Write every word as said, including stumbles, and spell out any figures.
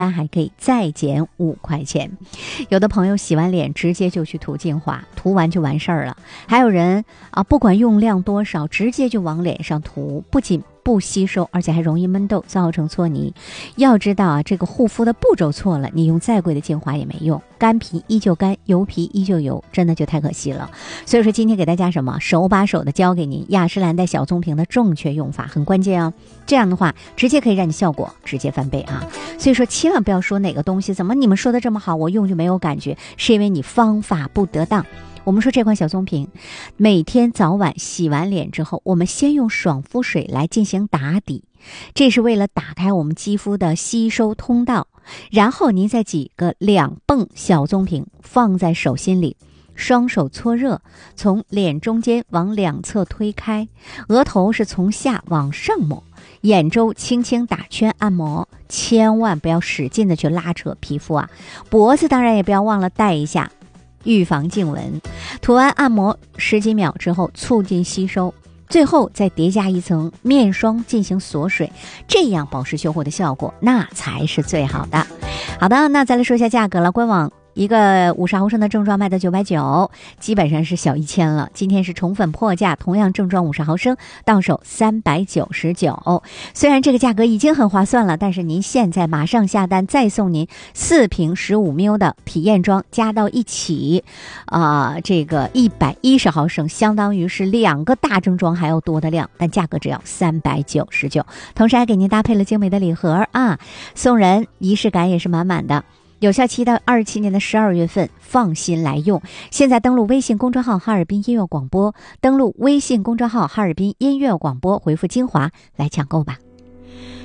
还可以再减五块钱。有的朋友洗完脸直接就去涂精华，涂完就完事儿了。还有人啊，不管用量多少，直接就往脸上涂，不仅不吸收，而且还容易闷痘，造成搓泥。要知道啊，这个护肤的步骤错了，你用再贵的精华也没用，干皮依旧干，油皮依旧油，真的就太可惜了。所以说今天给大家什么，手把手的教给您雅诗兰黛小棕瓶的正确用法，很关键啊。这样的话，直接可以让你效果直接翻倍啊。所以说千万不要说哪个东西怎么你们说的这么好，我用就没有感觉，是因为你方法不得当。我们说这款小棕瓶，每天早晚洗完脸之后，我们先用爽肤水来进行打底，这是为了打开我们肌肤的吸收通道，然后您再挤个两泵小棕瓶放在手心里，双手搓热，从脸中间往两侧推开，额头是从下往上抹，眼周轻轻打圈按摩，千万不要使劲的去拉扯皮肤啊，脖子当然也不要忘了带一下，预防颈纹。涂完按摩十几秒之后促进吸收，最后再叠加一层面霜进行锁水，这样保湿修护的效果那才是最好的。好的，那再来说一下价格了。官网一个五十毫升的正装卖到九百九，基本上是小一千了。今天是宠粉破价，同样正装五十毫升到手三百九十九。虽然这个价格已经很划算了，但是您现在马上下单，再送您四瓶十五 ml 的体验装，加到一起，啊、呃，这个一百一十毫升，相当于是两个大正装还要多的量，但价格只要三百九十九。同时还给您搭配了精美的礼盒啊，送人仪式感也是满满的。有效期到二十七年的十二月份，放心来用。现在登录微信公众号哈尔滨音乐广播，登录微信公众号哈尔滨音乐广播，回复精华来抢购吧。